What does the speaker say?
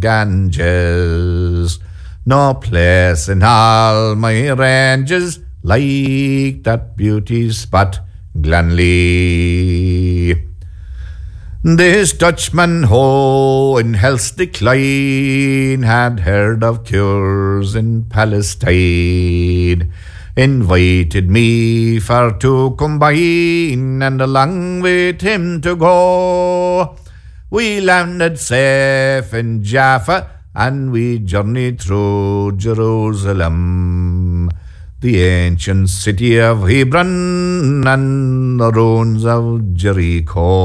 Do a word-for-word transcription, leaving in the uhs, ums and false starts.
Ganges. No place in all my ranges like that beauty spot, Glanley. This Dutchman, ho, in health's decline, had heard of cures in Palestine. Invited me for to combine and along with him to go. We landed safe in Jaffa and we journeyed through Jerusalem, the ancient city of Hebron and the ruins of Jericho.